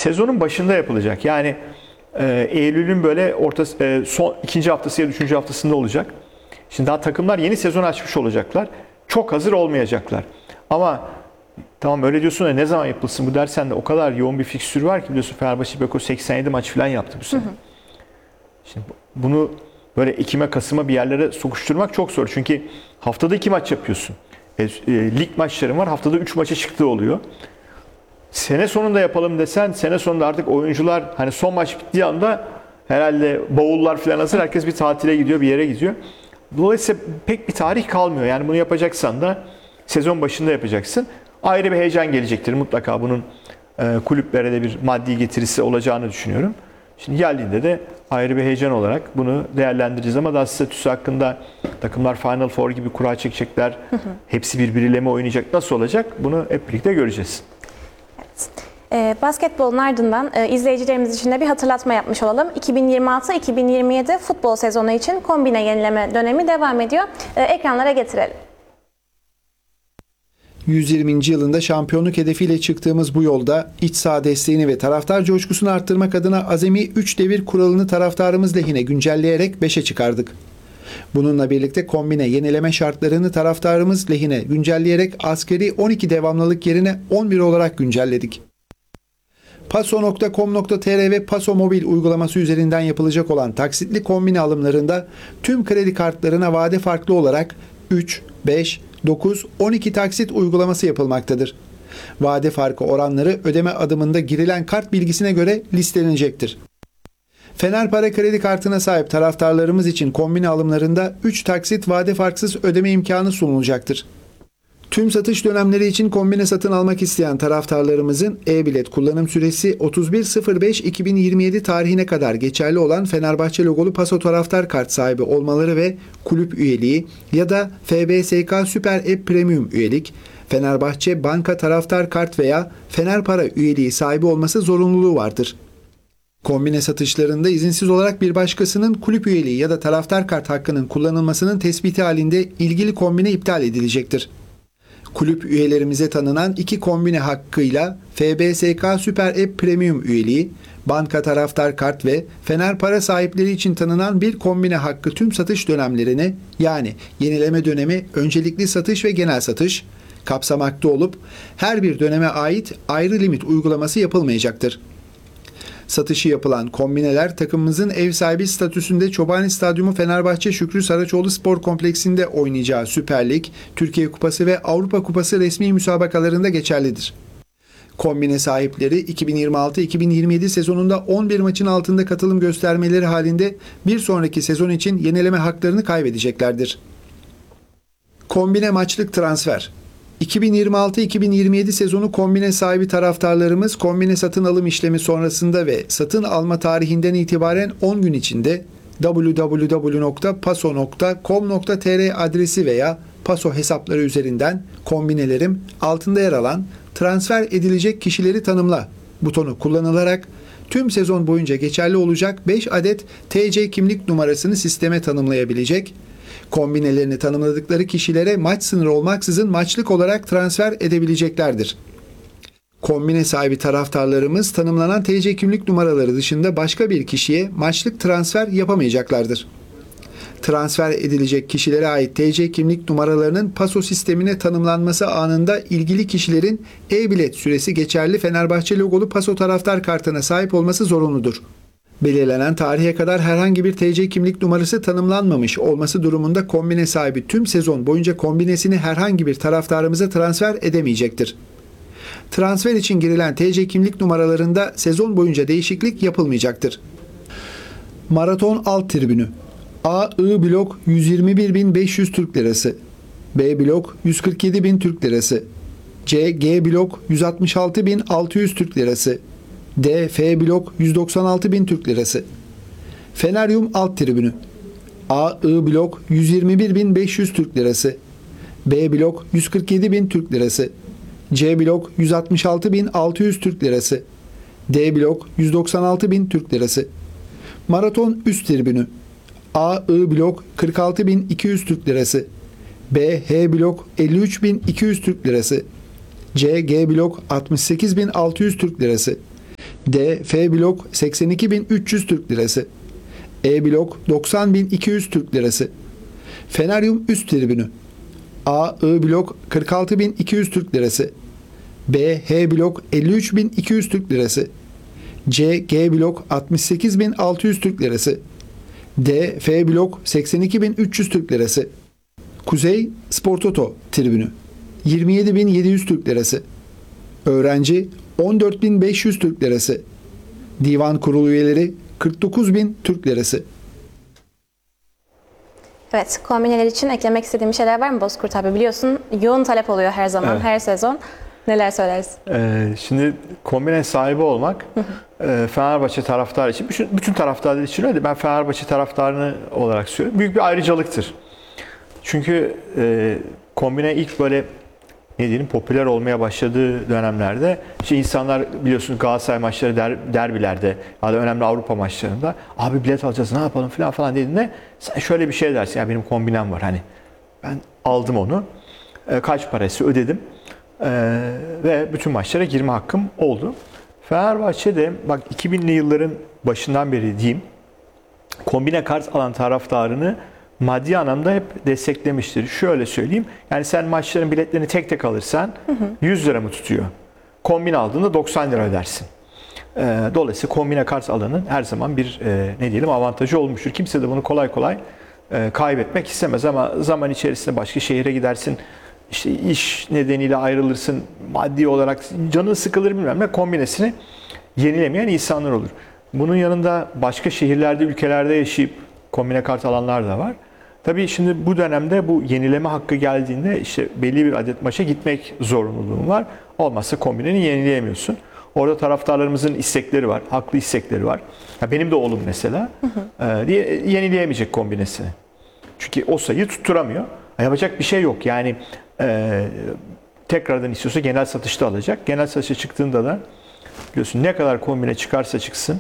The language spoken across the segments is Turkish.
sezonun başında yapılacak. Yani Eylül'ün böyle son ikinci haftası ya da üçüncü haftasında olacak. Şimdi daha takımlar yeni sezon açmış olacaklar. Çok hazır olmayacaklar. Ama tamam öyle diyorsun da ne zaman yapılsın bu dersen de o kadar yoğun bir fikstür var ki biliyorsun Fenerbahçe Beko 87 maç falan yaptı bu sene. Şimdi bunu böyle Ekim'e Kasım'a bir yerlere sokuşturmak çok zor. Çünkü haftada 2 maç yapıyorsun. Lig maçların var. Haftada 3 maça çıktığı oluyor. Sene sonunda yapalım desen sene sonunda artık oyuncular hani son maç bittiği anda herhalde bavullar falan hazır. Herkes bir tatile gidiyor, bir yere gidiyor. Dolayısıyla pek bir tarih kalmıyor. Yani bunu yapacaksan da sezon başında yapacaksın. Ayrı bir heyecan gelecektir. Mutlaka bunun kulüplere de bir maddi getirisi olacağını düşünüyorum. Şimdi geldiğinde de ayrı bir heyecan olarak bunu değerlendireceğiz ama daha statüsü hakkında takımlar Final Four gibi kura çekecekler. Hepsi birbiriyle mi oynayacak? Nasıl olacak? Bunu hep birlikte göreceğiz. Basketbolun ardından izleyicilerimiz için de bir hatırlatma yapmış olalım. 2026-2027 futbol sezonu için kombine yenileme dönemi devam ediyor. Ekranlara getirelim. 120. yılında şampiyonluk hedefiyle çıktığımız bu yolda iç saha desteğini ve taraftar coşkusunu arttırmak adına azami 3 devir kuralını taraftarımız lehine güncelleyerek 5'e çıkardık. Bununla birlikte kombine yenileme şartlarını taraftarımız lehine güncelleyerek askeri 12 devamlılık yerine 11 olarak güncelledik. Paso.com.tr ve Paso Mobil uygulaması üzerinden yapılacak olan taksitli kombine alımlarında tüm kredi kartlarına vade farklı olarak 3, 5, 9, 12 taksit uygulaması yapılmaktadır. Vade farkı oranları ödeme adımında girilen kart bilgisine göre listelenecektir. Fener Para kredi kartına sahip taraftarlarımız için kombine alımlarında 3 taksit vade farksız ödeme imkanı sunulacaktır. Tüm satış dönemleri için kombine satın almak isteyen taraftarlarımızın e-bilet kullanım süresi 31.05.2027 tarihine kadar geçerli olan Fenerbahçe logolu Paso taraftar kart sahibi olmaları ve kulüp üyeliği ya da FBSK Süper App Premium üyelik, Fenerbahçe Banka taraftar kart veya Fener Para üyeliği sahibi olması zorunluluğu vardır. Kombine satışlarında izinsiz olarak bir başkasının kulüp üyeliği ya da taraftar kart hakkının kullanılmasının tespiti halinde ilgili kombine iptal edilecektir. Kulüp üyelerimize tanınan 2 kombine hakkıyla FBSK Süper App Premium üyeliği, banka taraftar kart ve Fener Para sahipleri için tanınan bir kombine hakkı tüm satış dönemlerini yani yenileme dönemi, öncelikli satış ve genel satış kapsamakta olup her bir döneme ait ayrı limit uygulaması yapılmayacaktır. Satışı yapılan kombineler takımımızın ev sahibi statüsünde Çobani Stadyumu Fenerbahçe Şükrü Saraçoğlu Spor Kompleksi'nde oynayacağı Süper Lig, Türkiye Kupası ve Avrupa Kupası resmi müsabakalarında geçerlidir. Kombine sahipleri 2026-2027 sezonunda 11 maçın altında katılım göstermeleri halinde bir sonraki sezon için yenileme haklarını kaybedeceklerdir. Kombine maçlık transfer 2026-2027 sezonu kombine sahibi taraftarlarımız kombine satın alım işlemi sonrasında ve satın alma tarihinden itibaren 10 gün içinde www.paso.com.tr adresi veya Paso hesapları üzerinden kombinelerim altında yer alan transfer edilecek kişileri tanımla butonu kullanılarak tüm sezon boyunca geçerli olacak 5 adet TC kimlik numarasını sisteme tanımlayabilecek, kombinelerini tanımladıkları kişilere maç sınırı olmaksızın maçlık olarak transfer edebileceklerdir. Kombine sahibi taraftarlarımız tanımlanan TC kimlik numaraları dışında başka bir kişiye maçlık transfer yapamayacaklardır. Transfer edilecek kişilere ait TC kimlik numaralarının Paso sistemine tanımlanması anında ilgili kişilerin e-bilet süresi geçerli Fenerbahçe logolu Paso taraftar kartına sahip olması zorunludur. Belirlenen tarihe kadar herhangi bir TC kimlik numarası tanımlanmamış olması durumunda kombine sahibi tüm sezon boyunca kombinesini herhangi bir taraftarımıza transfer edemeyecektir. Transfer için girilen TC kimlik numaralarında sezon boyunca değişiklik yapılmayacaktır. Maraton alt tribünü A, I blok 121.500 Türk Lirası, B blok 147.000 Türk Lirası, C, G blok 166.600 Türk Lirası, D, F blok 196.000 Türk Lirası. Feneryum alt tribünü A, I blok 121.500 Türk Lirası, B blok 147.000 Türk Lirası, C blok 166.600 Türk Lirası, D blok 196.000 Türk Lirası. Maraton üst tribünü A, I blok 46.200 Türk Lirası, B, H blok 53.200 Türk Lirası, C, G blok 68.600 Türk Lirası, D. F blok 82.300 Türk Lirası. E blok 90.200 Türk Lirası. Feneryum üst tribünü. A. I blok 46.200 Türk Lirası. B. H blok 53.200 Türk Lirası. C. G blok 68.600 Türk Lirası. D. F blok 82.300 Türk Lirası. Kuzey Spor Toto tribünü 27.700 Türk Lirası. Öğrenci 14.500 Türk Lirası. Divan kurulu üyeleri 49.000 Türk Lirası. Evet, kombineler için eklemek istediğim şeyler var mı Bozkurt abi? Biliyorsun yoğun talep oluyor her zaman, Evet. her sezon. Neler söylersin? Şimdi kombine sahibi olmak Fenerbahçe taraftarı için, bütün taraftarlar için öyle. Ben Fenerbahçe taraftarını olarak söylüyorum. Büyük bir ayrıcalıktır. Çünkü kombine ilk böyle ne diyelim popüler olmaya başladığı dönemlerde işte insanlar biliyorsunuz Galatasaray maçları derbilerde ya da önemli Avrupa maçlarında abi bilet alacağız ne yapalım falan dediğinde sen şöyle bir şey dersin ya benim kombinem var hani ben aldım onu kaç parası ödedim ve bütün maçlara girme hakkım oldu. Fenerbahçe'de bak 2000'li yılların başından beri diyeyim kombine kart alan taraftarını maddi anlamda hep desteklemiştir. Şöyle söyleyeyim. Yani sen maçların biletlerini tek tek alırsan 100 lira mı tutuyor? Kombine aldığında 90 lira ödersin. Dolayısıyla kombine kart alanın her zaman bir ne diyelim avantajı olmuştur. Kimse de bunu kolay kolay kaybetmek istemez ama zaman içerisinde başka şehire gidersin. İşte iş nedeniyle ayrılırsın. Maddi olarak canın sıkılır bilmem ne kombinesini yenilemeyen insanlar olur. Bunun yanında başka şehirlerde, ülkelerde yaşayıp kombine kart alanlar da var. Tabii şimdi bu dönemde bu yenileme hakkı geldiğinde işte belli bir adet maça gitmek zorunluluğun var. Olmazsa kombineni yenileyemiyorsun. Orada taraftarlarımızın istekleri var, haklı istekleri var. Ya benim de oğlum mesela yenileyemeyecek kombinesini. Çünkü o sayıyı tutturamıyor. Yapacak bir şey yok. Yani tekrardan istiyorsa genel satışta alacak. Genel satışa çıktığında da biliyorsun ne kadar kombine çıkarsa çıksın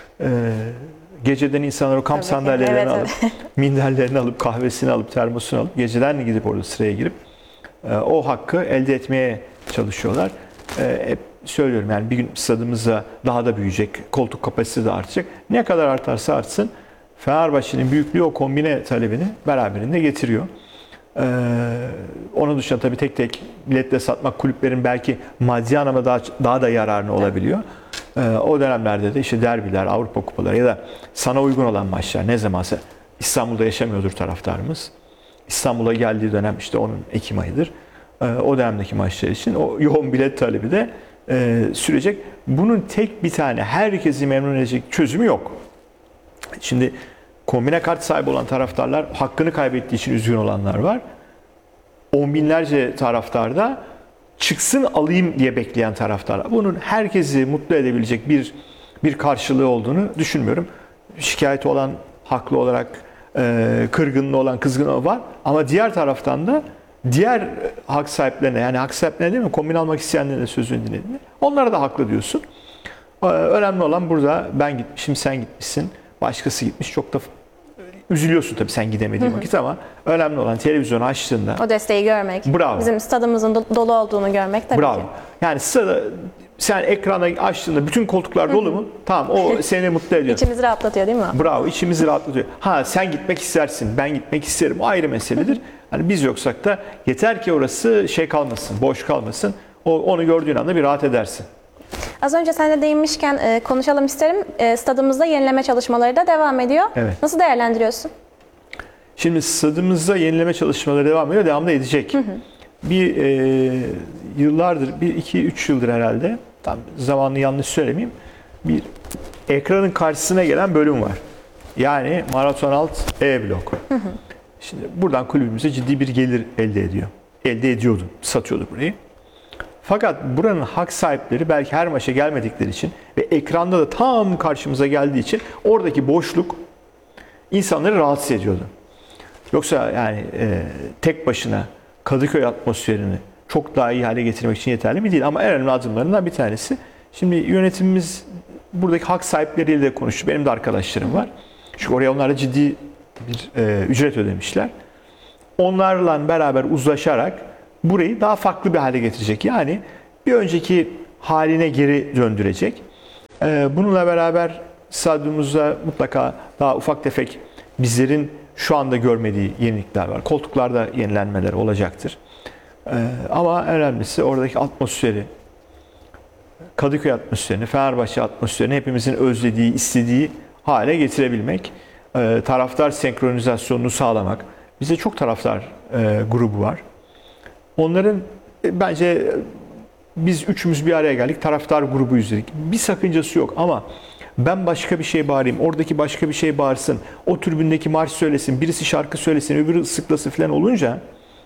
geceden insanlar o kamp sandalyelerini alıp, minderlerini alıp, kahvesini alıp, termosunu alıp, geceden gidip orada sıraya girip o hakkı elde etmeye çalışıyorlar. Hep söylüyorum yani bir gün stadımızda daha da büyüyecek, koltuk kapasitesi de artacak. Ne kadar artarsa artsın Fenerbahçe'nin büyüklüğü o kombine talebini beraberinde getiriyor. Onun dışında tabii tek tek biletle satmak kulüplerin belki maddi anlamda daha da yararına olabiliyor. O dönemlerde de işte derbiler, Avrupa kupaları ya da sana uygun olan maçlar ne zamansa İstanbul'da yaşamıyordur taraftarımız. İstanbul'a geldiği dönem işte onun Ekim ayıdır. O dönemdeki maçlar için o yoğun bilet talebi de sürecek. Bunun tek bir tane herkesi memnun edecek çözümü yok. Şimdi kombine kart sahibi olan taraftarlar hakkını kaybettiği için üzgün olanlar var. On binlerce taraftarda çıksın alayım diye bekleyen taraftarlar. Bunun herkesi mutlu edebilecek bir karşılığı olduğunu düşünmüyorum. Şikayeti olan haklı olarak kırgınlığı olan kızgın var. Ama diğer taraftan da diğer hak sahiplerine yani hak sahiplerine değil mi kombine almak isteyenlerin de sözünü dinlediğinde onlara da haklı diyorsun. Önemli olan burada ben gitmişim sen gitmişsin. Başkası gitmiş çok da üzülüyorsun tabii sen gidemediğin vakit ama önemli olan televizyonu açtığında o desteği görmek, bravo. Bizim stadımızın dolu olduğunu görmek tabii bravo. ki. Yani sen ekrana açtığında bütün koltuklar dolu mu? Tamam o seni mutlu ediyor. İçimizi rahatlatıyor değil mi? Bravo içimizi rahatlatıyor. Ha sen gitmek istersin ben gitmek isterim o ayrı meseledir. Hani biz yoksak da yeter ki orası şey kalmasın boş kalmasın. Onu gördüğün anda bir rahat edersin. Az önce sen de değinmişken konuşalım isterim. Stadımızda yenileme çalışmaları da devam ediyor. Evet. Nasıl değerlendiriyorsun? Şimdi stadımızda yenileme çalışmaları devam ediyor, devam da edecek. Bir yıllardır, 2-3 yıldır herhalde, tam zamanını yanlış söylemeyeyim, bir ekranın karşısına gelen bölüm var. Yani maraton alt E blok. Şimdi buradan kulübümüze ciddi bir gelir elde ediyor. Elde ediyordu, satıyordu burayı. Fakat buranın hak sahipleri belki her maça gelmedikleri için ve ekranda da tam karşımıza geldiği için oradaki boşluk insanları rahatsız ediyordu. Yoksa yani tek başına Kadıköy atmosferini çok daha iyi hale getirmek için yeterli mi değil ama en önemli adımlarından bir tanesi. Şimdi yönetimimiz buradaki hak sahipleriyle de konuştu. Benim de arkadaşlarım var. Çünkü oraya onlara ciddi bir ücret ödemişler. Onlarla beraber uzlaşarak burayı daha farklı bir hale getirecek. Yani bir önceki haline geri döndürecek. Bununla beraber stadyumumuzda mutlaka daha ufak tefek bizlerin şu anda görmediği yenilikler var. Koltuklarda yenilenmeler olacaktır. Ama en önemlisi oradaki atmosferi, Kadıköy atmosferini, Fenerbahçe atmosferini hepimizin özlediği, istediği hale getirebilmek. Taraftar senkronizasyonunu sağlamak. Bizde çok taraftar grubu var. Onların bence biz üçümüz bir araya geldik, taraftar grubu izledik. Bir sakıncası yok ama ben başka bir şey bağırayım, oradaki başka bir şey bağırsın, o tribündeki marş söylesin, birisi şarkı söylesin, öbürü ıslıklasın falan olunca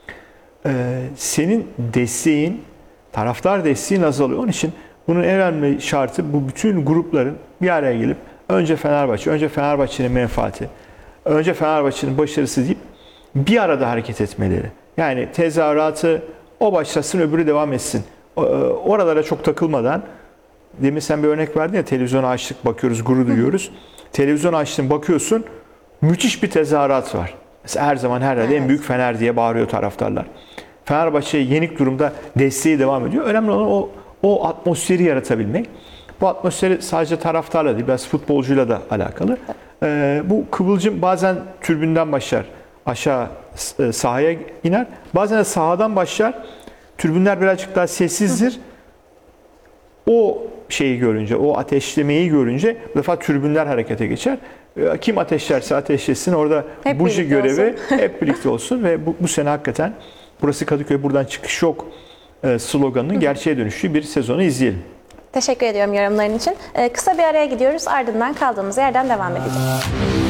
senin desteğin, taraftar desteğin azalıyor. Onun için bunun en önemli şartı bu bütün grupların bir araya gelip önce Fenerbahçe, önce Fenerbahçe'nin menfaati, önce Fenerbahçe'nin başarısı deyip bir arada hareket etmeleri. Yani tezahüratı o başlasın, öbürü devam etsin. Oralara çok takılmadan, demin sen bir örnek verdin ya, televizyonu açtık, bakıyoruz, gurur duyuyoruz. Televizyon açtın, bakıyorsun, müthiş bir tezahürat var. Mesela her zaman her yerde en büyük Fener diye bağırıyor taraftarlar. Fenerbahçe yenik durumda, desteği devam ediyor. Önemli olan o atmosferi yaratabilmek. Bu atmosferi sadece taraftarla değil, biraz futbolcuyla da alakalı. Bu kıvılcım bazen tribünden başlar, aşağı sahaya iner. Bazen de sahadan başlar. Tribünler birazcık daha sessizdir. O şeyi görünce, o ateşlemeyi görünce bu defa tribünler harekete geçer. Kim ateşlerse ateşlesin, orada Hep buji birlikte görevi olsun. hep birlikte olsun ve bu sene hakikaten burası Kadıköy, buradan çıkış yok sloganının gerçeğe dönüştüğü bir sezonu izleyelim. Teşekkür ediyorum yorumların için. Kısa bir araya gidiyoruz. Ardından kaldığımız yerden devam edeceğiz.